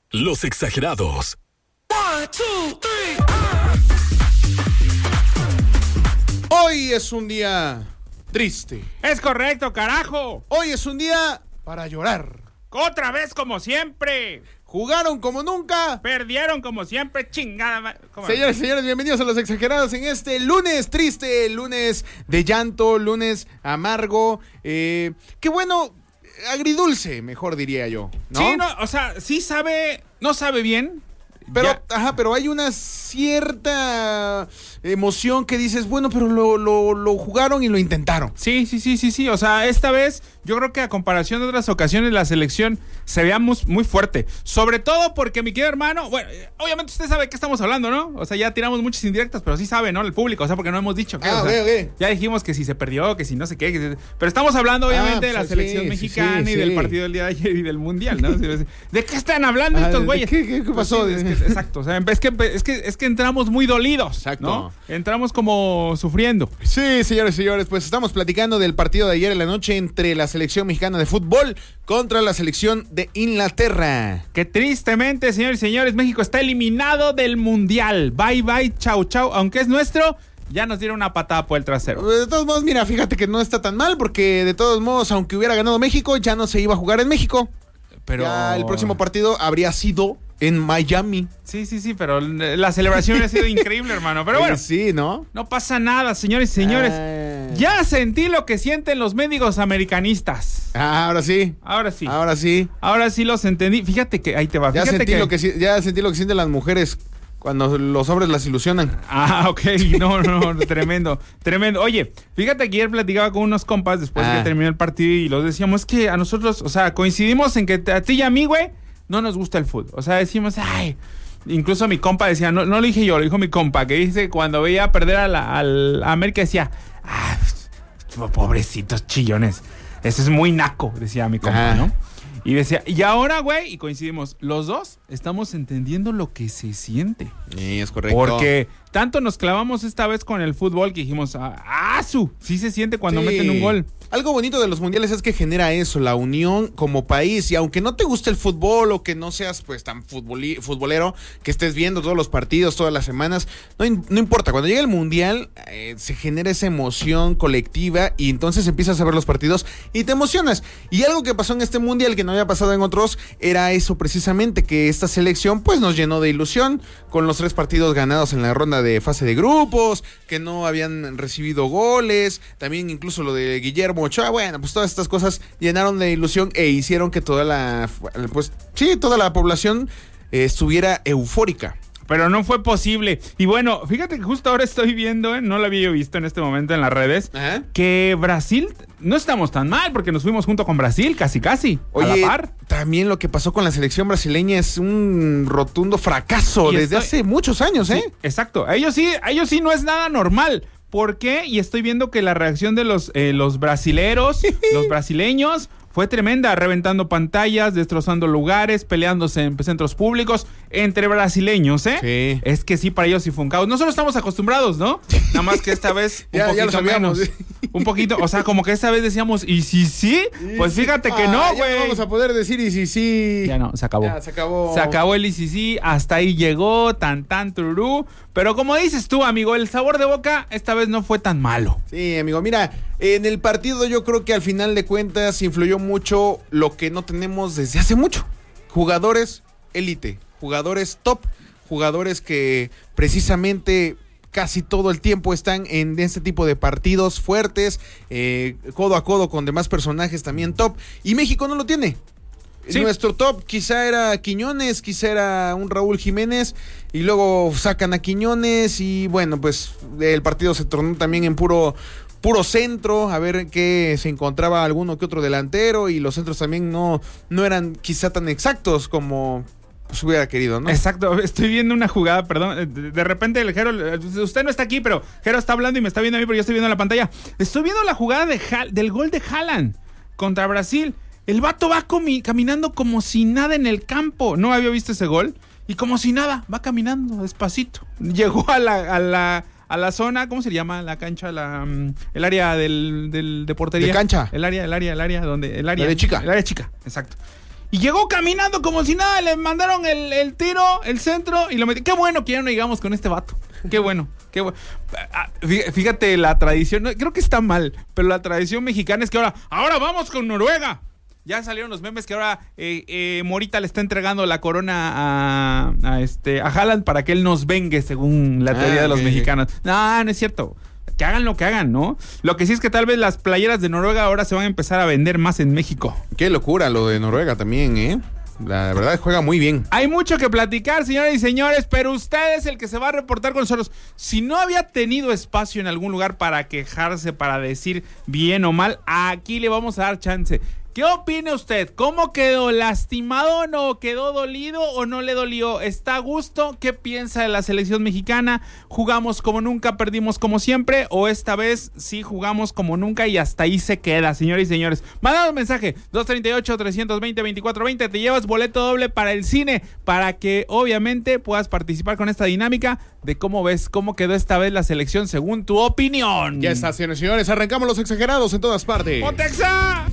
Los exagerados. 1, 2, 3. Hoy es un día triste. Es correcto, carajo. Hoy es un día para llorar. Otra vez como siempre. Jugaron como nunca. Perdieron como siempre, chingada. Señores, bienvenidos a Los Exagerados en este lunes triste, lunes de llanto, lunes amargo. Qué bueno, agridulce, mejor diría yo, ¿no? Sí, no, o sea, sí sabe, no sabe bien. Pero, pero hay una cierta emoción que dices, bueno, pero lo jugaron y lo intentaron. Sí. O sea, esta vez yo creo que a comparación de otras ocasiones la selección se veía muy fuerte. Sobre todo porque mi querido hermano, bueno, obviamente usted sabe de qué estamos hablando, ¿no? O sea, ya tiramos muchas indirectas, pero sí sabe, ¿no? El público, o sea, porque no hemos dicho. Okay. Ya dijimos que si se perdió, que si no sé qué. Pero estamos hablando obviamente de la selección mexicana y del partido del día de ayer y del mundial, ¿no? ¿De qué están hablando estos güeyes? ¿Qué pasó? Pues sí, exacto, o sea, es que entramos muy dolidos, exacto, ¿no? Entramos como sufriendo. Sí, señores, pues estamos platicando del partido de ayer en la noche entre la selección mexicana de fútbol contra la selección de Inglaterra. Que tristemente, señores y señores, México está eliminado del mundial. Bye, chau, aunque es nuestro. Ya nos dieron una patada por el trasero. De todos modos, mira, fíjate que no está tan mal, porque de todos modos, aunque hubiera ganado México, ya no se iba a jugar en México. Pero ya el próximo partido habría sido en Miami. Sí, sí, pero la celebración ha sido increíble, hermano. Pero bueno, sí, ¿no? No pasa nada, señores y señores. Ya sentí lo que sienten los mendigos americanistas. Ahora sí. Ahora sí los entendí. Fíjate que ahí te va. Ya sentí lo que sienten las mujeres cuando los hombres las ilusionan. Ok. No, tremendo. Oye, fíjate que ayer platicaba con unos compas después de que terminó el partido y los decíamos que a nosotros, o sea, coincidimos en que a ti y a mí, güey, no nos gusta el fútbol. O sea, decimos, incluso mi compa decía, no lo dije yo, lo dijo mi compa, que dice cuando veía perder a América decía, pobrecitos chillones, ese es muy naco, decía mi compa, ¿no? Y decía, y ahora, güey, y coincidimos, los dos estamos entendiendo lo que se siente. Sí, es correcto. Porque tanto nos clavamos esta vez con el fútbol que dijimos, sí se siente cuando meten un gol. Algo bonito de los mundiales es que genera eso, la unión como país. Y aunque no te guste el fútbol o que no seas pues tan futbolero, que estés viendo todos los partidos, todas las semanas, no importa. Cuando llega el mundial, se genera esa emoción colectiva y entonces empiezas a ver los partidos y te emocionas. Y algo que pasó en este mundial que no había pasado en otros era eso precisamente, que esta selección pues nos llenó de ilusión con los 3 partidos ganados en la ronda de fase de grupos, que no habían recibido goles, también incluso lo de Guillermo Ochoa. Bueno, pues todas estas cosas llenaron de ilusión e hicieron que toda la población estuviera eufórica. Pero no fue posible. Y bueno, fíjate que justo ahora estoy viendo, no lo había yo visto en este momento en las redes, que Brasil, no estamos tan mal porque nos fuimos junto con Brasil, casi, oye, a la par. También lo que pasó con la selección brasileña es un rotundo fracaso desde hace muchos años, sí, exacto, a ellos sí no es nada normal. ¿Por qué? Y estoy viendo que la reacción de los brasileros, los brasileños, fue tremenda, reventando pantallas, destrozando lugares, peleándose en centros públicos, entre brasileños, ¿eh? Sí. Es que sí, para ellos sí fue un caos. Nosotros estamos acostumbrados, ¿no? Nada más que esta vez un poquito menos. Un poquito, o sea, como que esta vez decíamos, ¿y si sí? Pues fíjate que no, güey. Ya vamos a poder decir y si sí. Ya no, se acabó. Se acabó el y si sí, hasta ahí llegó, tan tururú. Pero como dices tú, amigo, el sabor de boca esta vez no fue tan malo. Sí, amigo, mira, en el partido yo creo que al final de cuentas influyó mucho lo que no tenemos desde hace mucho. Jugadores élite, jugadores top, jugadores que precisamente casi todo el tiempo están en este tipo de partidos fuertes, codo a codo con demás personajes también top, y México no lo tiene. Sí. Nuestro top quizá era Quiñones, quizá era un Raúl Jiménez, y luego sacan a Quiñones y bueno, pues el partido se tornó también en puro centro, a ver qué se encontraba alguno que otro delantero, y los centros también no eran quizá tan exactos como pues hubiera querido, ¿no? Exacto, estoy viendo una jugada, perdón, de repente el Jero, usted no está aquí, pero Jero está hablando y me está viendo a mí, pero yo estoy viendo la pantalla. Estoy viendo la jugada del gol de Haaland contra Brasil. El vato va caminando como si nada en el campo. No había visto ese gol. Y como si nada, va caminando despacito. Llegó a la zona, ¿cómo se llama? La cancha, el área de portería. ¿De cancha? El área donde... El área de chica. El área chica, exacto. Y llegó caminando como si nada, le mandaron el tiro, el centro y lo metió. Qué bueno que ya no llegamos con este vato. Qué bueno, qué bueno. Fíjate la tradición, creo que está mal, pero la tradición mexicana es que ahora vamos con Noruega. Ya salieron los memes que ahora Morita le está entregando la corona a Haaland para que él nos vengue, según la teoría de los mexicanos. No es cierto. Que hagan lo que hagan, ¿no? Lo que sí es que tal vez las playeras de Noruega ahora se van a empezar a vender más en México. Qué locura lo de Noruega también, ¿eh? La verdad juega muy bien. Hay mucho que platicar, señoras y señores, pero usted es el que se va a reportar con nosotros. Si no había tenido espacio en algún lugar para quejarse, para decir bien o mal, aquí le vamos a dar chance. ¿Qué opina usted? ¿Cómo quedó? ¿Lastimado o no? ¿Quedó dolido o no le dolió? ¿Está a gusto? ¿Qué piensa de la selección mexicana? ¿Jugamos como nunca, perdimos como siempre? ¿O esta vez sí jugamos como nunca y hasta ahí se queda, señores y señores? Manda un mensaje, 238-320-2420, te llevas boleto doble para el cine, para que obviamente puedas participar con esta dinámica de cómo ves, cómo quedó esta vez la selección según tu opinión. Ya está, señores y señores, arrancamos los exagerados en todas partes. ¡Montexa!